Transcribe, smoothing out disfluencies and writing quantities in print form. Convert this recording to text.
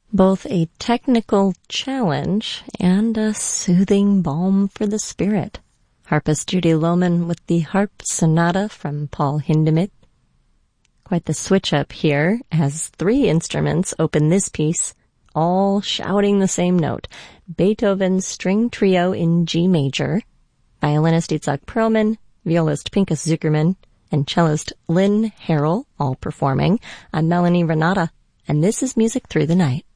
Both a technical challenge and a soothing balm for the spirit. Harpist Judy Lohman with the Harp Sonata from Paul Hindemith. Quite the switch up here, as 3 instruments open this piece, all shouting the same note. Beethoven's String Trio in G major, violinist Itzhak Perlman, violist Pinchas Zuckerman, and cellist Lynn Harrell, all performing. I'm Melanie Renata, and this is Music Through the Night.